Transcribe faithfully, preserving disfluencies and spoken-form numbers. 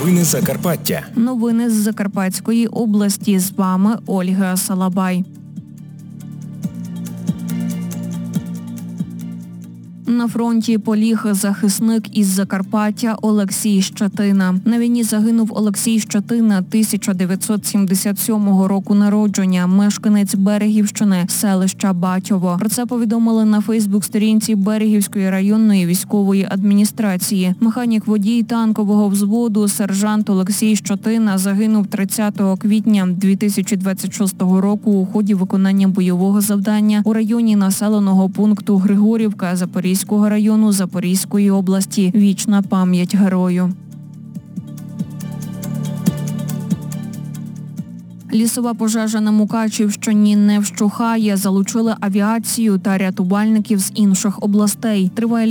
Новини Закарпаття. Новини з Закарпатської області. З вами Ольга Салабай. На фронті поліг захисник із Закарпаття Олексій Щетина. На війні загинув Олексій Щетина, тисяча дев'ятсот сімдесят сьомого року народження, мешканець Берегівщини, селища Батьово. Про це повідомили на Фейсбук-сторінці Берегівської районної військової адміністрації. Механік-водій танкового взводу сержант Олексій Щетина загинув тридцятого квітня дві тисячі двадцять шостого року у ході виконання бойового завдання у районі населеного пункту Григорівка Запорізького району Запорізької області. Вічна пам'ять герою. Лісова пожежа на Мукачівщині не вщухає. Залучили авіацію та рятувальників з інших областей. Триває